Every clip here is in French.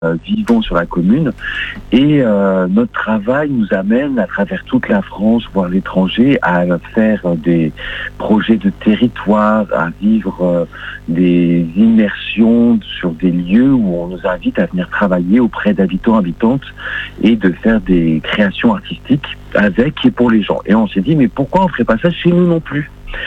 vivant sur la commune. Et notre travail nous amène à travers toute la France, voire l'étranger, à faire des projets de territoire, à vivre des immersions sur des lieux où on nous invite à venir travailler auprès d'habitants, habitantes et de faire des créations artistiques avec et pour les gens. Et on s'est dit, mais pourquoi on ne ferait pas ça chez nous non plus ?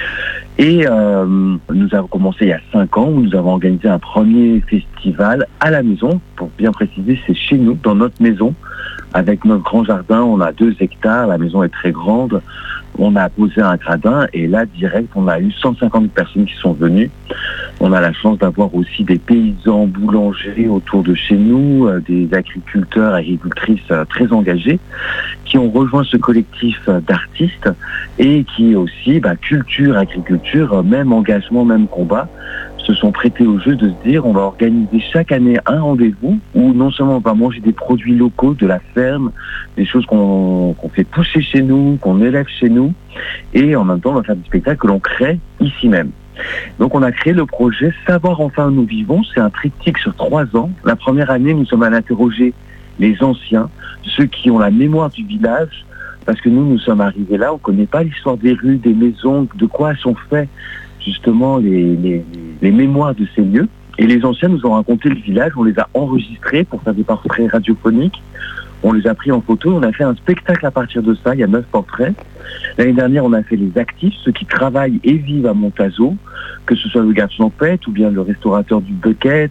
Et nous avons commencé il y a 5 ans où nous avons organisé un premier festival à la maison. Pour bien préciser, c'est chez nous, dans notre maison, avec notre grand jardin. On a 2 hectares, la maison est très grande. On a posé un gradin et là, direct, on a eu 150 personnes qui sont venues. On a la chance d'avoir aussi des paysans boulangers autour de chez nous, des agriculteurs, agricultrices très engagés qui ont rejoint ce collectif d'artistes et qui aussi, culture, agriculture, même engagement, même combat, se sont prêtés au jeu de se dire on va organiser chaque année un rendez-vous où non seulement on va manger des produits locaux de la ferme, des choses qu'on fait pousser chez nous, qu'on élève chez nous, et en même temps on va faire des spectacles que l'on crée ici même. Donc on a créé le projet Savoir enfin où nous vivons. C'est un triptyque sur 3 ans. La première année, nous sommes allés interroger les anciens, ceux qui ont la mémoire du village, parce que nous sommes arrivés là, on ne connaît pas l'histoire des rues, des maisons, de quoi sont faits justement les mémoires de ces lieux. Et les anciens nous ont raconté le village, on les a enregistrés pour faire des portraits radiophoniques, on les a pris en photo, on a fait un spectacle à partir de ça, il y a 9 portraits. L'année dernière, on a fait les actifs, ceux qui travaillent et vivent à Montazo, que ce soit le gars de Champette ou bien le restaurateur du Bucket,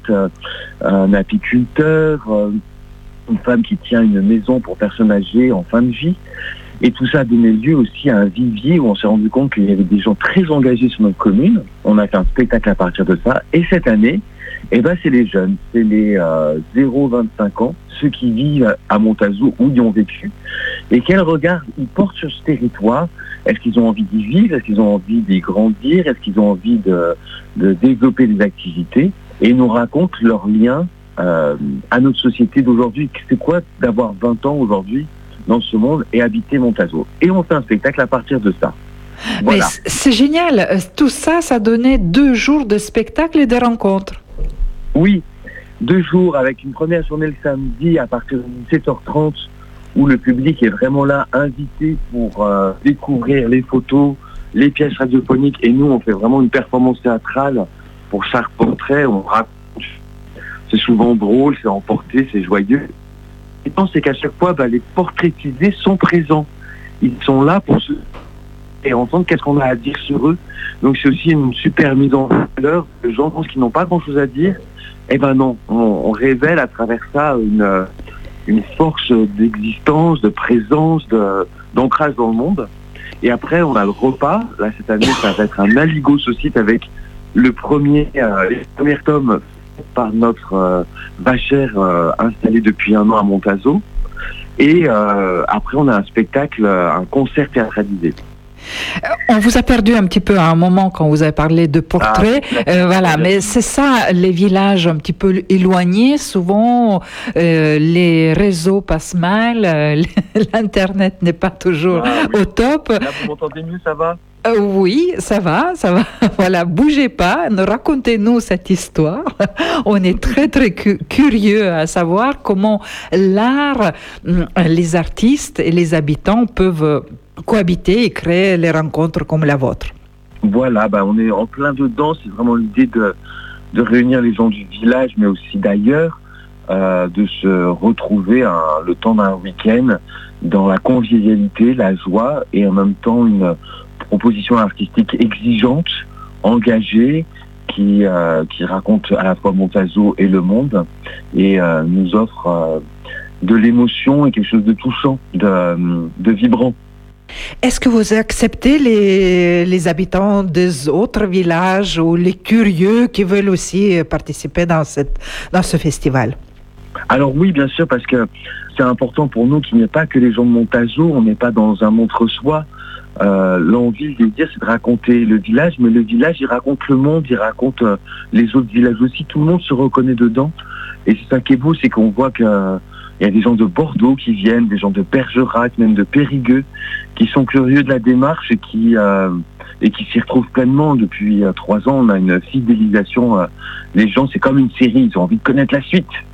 un apiculteur, une femme qui tient une maison pour personnes âgées en fin de vie. Et tout ça a donné lieu aussi à un vivier où on s'est rendu compte qu'il y avait des gens très engagés sur notre commune. On a fait un spectacle à partir de ça. Et cette année, c'est les jeunes, c'est les 0-25 ans, ceux qui vivent à Montazo ou y ont vécu. Et quel regard ils portent sur ce territoire ? Est-ce qu'ils ont envie d'y vivre ? Est-ce qu'ils ont envie d'y grandir ? Est-ce qu'ils ont envie de développer des activités ? Et ils nous racontent leur lien à notre société d'aujourd'hui. C'est quoi d'avoir 20 ans aujourd'hui dans ce monde et habiter Montazo ? Et on fait un spectacle à partir de ça. Voilà. Mais c'est génial. Tout ça, ça donnait 2 jours de spectacle et de rencontres. Oui, 2 jours avec une première journée le samedi à partir de 17h30 où le public est vraiment là, invité pour découvrir les photos, les pièces radiophoniques. Et nous, on fait vraiment une performance théâtrale pour chaque portrait. On raconte. C'est souvent drôle, c'est emporté, c'est joyeux. Et c'est qu'à chaque fois, les portraitisés sont présents. Ils sont là pour se... et entendre qu'est-ce qu'on a à dire sur eux. Donc c'est aussi une super mise en valeur. Les gens pensent qu'ils n'ont pas grand-chose à dire. Non, on révèle à travers ça une force d'existence, de présence, d'ancrage dans le monde. Et après, on a le repas. Là, cette année, ça va être un aligot saucisse avec les premiers tomes par notre vachère installée depuis 1 an à Montazo. Et après, on a un spectacle, un concert théâtralisé. On vous a perdu un petit peu à un moment quand vous avez parlé de portraits. Voilà, mais c'est ça, les villages un petit peu éloignés, souvent les réseaux passent mal, l'Internet n'est pas toujours au top. Là, vous m'entendez mieux, ça va ? Oui, ça va. Voilà, bougez pas, racontez-nous cette histoire. On est très, très curieux à savoir comment l'art, les artistes et les habitants peuvent cohabiter et créer les rencontres comme la vôtre. Voilà, on est en plein dedans. C'est vraiment l'idée de réunir les gens du village, mais aussi d'ailleurs, de se retrouver le temps d'un week-end dans la convivialité, la joie et en même temps une proposition artistique exigeante, engagée, qui raconte à la fois Montazo et le monde et nous offre de l'émotion et quelque chose de touchant, de vibrant. Est-ce que vous acceptez les habitants des autres villages ou les curieux qui veulent aussi participer dans ce festival ? Alors oui, bien sûr, parce que c'est important pour nous qu'il n'y ait pas que les gens de Montazo, on n'est pas dans un montre-soi. L'envie, le désir, c'est de raconter le village, mais le village, il raconte le monde, il raconte les autres villages aussi, tout le monde se reconnaît dedans. Et c'est ça qui est beau, c'est qu'on voit que il y a des gens de Bordeaux qui viennent, des gens de Bergerac, même de Périgueux, qui sont curieux de la démarche et qui s'y retrouvent pleinement. Depuis 3 ans, on a une fidélisation. Les gens, c'est comme une série, ils ont envie de connaître la suite.